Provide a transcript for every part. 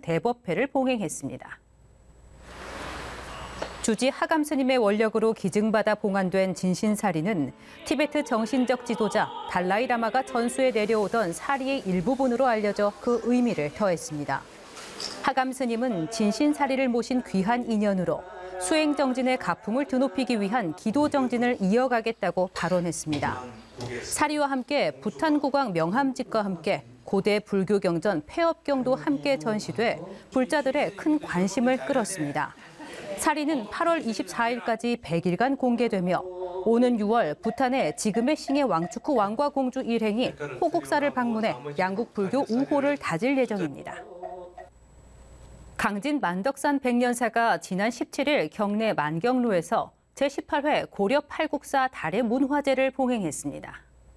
대법회를 봉행했습니다. 주지 하감 스님의 원력으로 기증받아 봉안된 진신사리는 티베트 정신적 지도자 달라이라마가 전수에 내려오던 사리의 일부분으로 알려져 그 의미를 더했습니다. 하감 스님은 진신사리를 모신 귀한 인연으로 수행 정진의 가풍을 드높이기 위한 기도 정진을 이어가겠다고 발언했습니다. 사리와 함께 부탄국왕 명함직과 함께 고대 불교 경전 폐업경도 함께 전시돼 불자들의 큰 관심을 끌었습니다. 사리는 8월 24일까지 100일간 공개되며 오는 6월 부탄의 지금의 싱의 왕축후 왕과 공주 일행이 호국사를 방문해 양국 불교 우호를 다질 예정입니다. 강진 만덕산 백년사가 지난 17일 경내 만경로에서 제18회 고려 팔국사 달의 문화제를 봉행했습니다.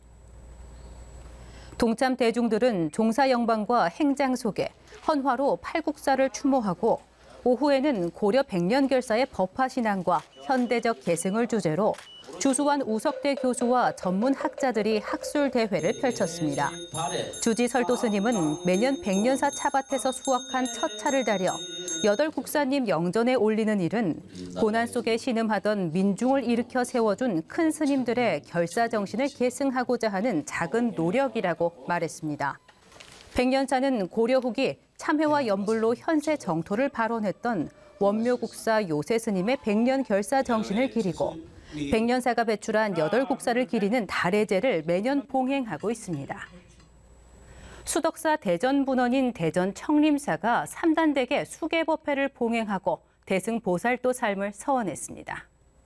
동참 대중들은 종사 영방과 행장 속에 헌화로 팔국사를 추모하고 오후에는 고려 백년결사의 법화신앙과 현대적 계승을 주제로 주수환 우석대 교수와 전문 학자들이 학술 대회를 펼쳤습니다. 주지 설도 스님은 매년 백년사 차밭에서 수확한 첫 차를 달여 8국사님 영전에 올리는 일은 고난 속에 신음하던 민중을 일으켜 세워준 큰 스님들의 결사 정신을 계승하고자 하는 작은 노력이라고 말했습니다. 백년사는 고려 후기 참회와 연불로 현세 정토를 발언했던 원묘국사 요새 스님의 백년 결사 정신을 기리고 백년사가 배출한 8국사를 기리는 달해제를 매년 봉행하고 있습니다. 수덕사 대전분원인 대전청림사가 3단댁의 수계법회를 봉행하고 대승보살도 삶을 서원했습니다.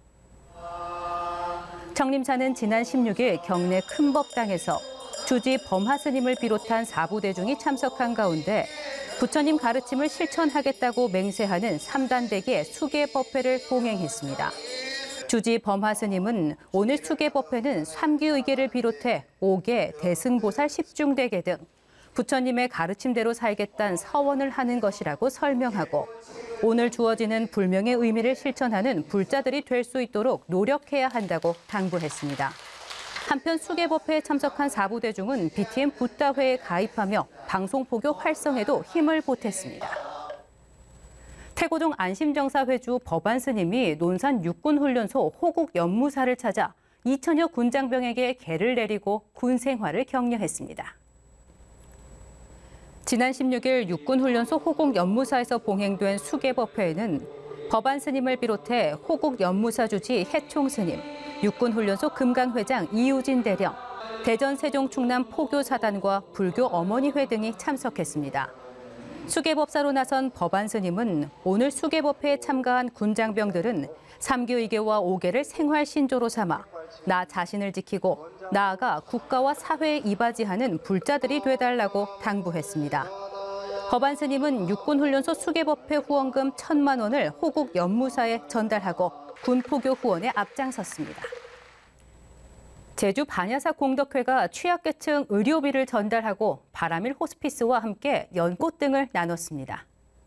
청림사는 지난 16일 경내 큰법당에서 주지 범하 스님을 비롯한 사부대중이 참석한 가운데 부처님 가르침을 실천하겠다고 맹세하는 3단댁의 수계법회를 봉행했습니다. 주지 범하 스님은 오늘 수계법회는 삼기의계를 비롯해 5계 대승보살 10중대계 등 부처님의 가르침대로 살겠다는 서원을 하는 것이라고 설명하고 오늘 주어지는 불명의 의미를 실천하는 불자들이 될 수 있도록 노력해야 한다고 당부했습니다. 한편 수계법회에 참석한 사부대중은 BTM 붓다회에 가입하며 방송포교 활성에도 힘을 보탰습니다. 태고종 안심정사회주 법안 스님이 논산 육군훈련소 호국 연무사를 찾아 2천여 군장병에게 계를 내리고 군 생활을 격려했습니다. 지난 16일 육군훈련소 호국 연무사에서 봉행된 수계법회에는 법안 스님을 비롯해 호국 연무사 주지 해총 스님, 육군훈련소 금강회장 이우진 대령, 대전 세종 충남 포교사단과 불교 어머니회 등이 참석했습니다. 수계법사로 나선 법안 스님은 오늘 수계법회에 참가한 군장병들은 삼기의계와 5계를 생활신조로 삼아 나 자신을 지키고 나아가 국가와 사회에 이바지하는 불자들이 되달라고 당부했습니다. 법안 스님은 육군훈련소 수계법회 후원금 1,000만 원을 호국 연무사에 전달하고 군포교 후원에 앞장섰습니다. 제주 반야사 공덕회가 취약계층 의료비를 전달하고 바람일 호스피스와 함께 연꽃 등을 나눴습니다.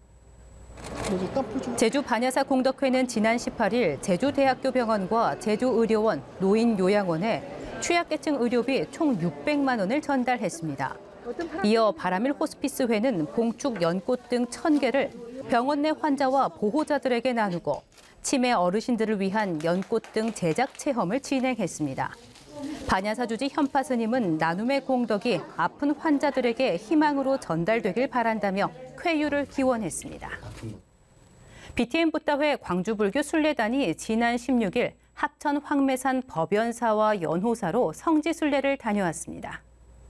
제주 반야사 공덕회는 지난 18일 제주대학교 병원과 제주의료원, 노인요양원에 취약계층 의료비 총 600만 원을 전달했습니다. 이어 바람일 호스피스회는 봉축 연꽃 등 1,000개를 병원 내 환자와 보호자들에게 나누고 치매 어르신들을 위한 연꽃 등 제작 체험을 진행했습니다. 반야사 주지 현파 스님은 나눔의 공덕이 아픈 환자들에게 희망으로 전달되길 바란다며 쾌유를 기원했습니다. BTM 붓다회 광주불교 순례단이 지난 16일 합천 황매산 법연사와 연호사로 성지순례를 다녀왔습니다.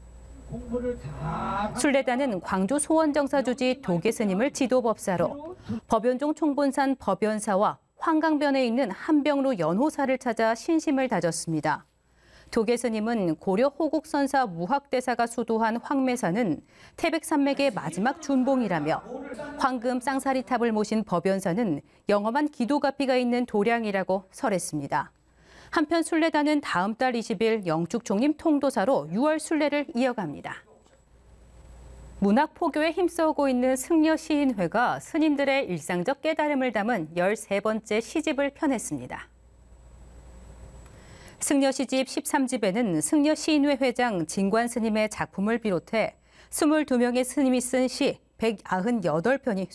순례단은 광주 소원정사 주지 도계 스님을 지도법사로 법연종 총본산 법연사와 황강변에 있는 한병로 연호사를 찾아 신심을 다졌습니다. 도계 스님은 고려 호국선사 무학대사가 수도한 황매산은 태백산맥의 마지막 준봉이라며 황금 쌍사리탑을 모신 법연사는 영험한 기도가피가 있는 도량이라고 설했습니다. 한편 순례단은 다음 달 20일 영축총림 통도사로 6월 순례를 이어갑니다. 문학 포교에 힘써오고 있는 승려 시인회가 스님들의 일상적 깨달음을 담은 13번째 시집을 펴냈습니다. 승려 시집 13집에는 승려 시인회 회장 진관 스님의 작품을 비롯해 22명의 스님이 쓴 시 198편이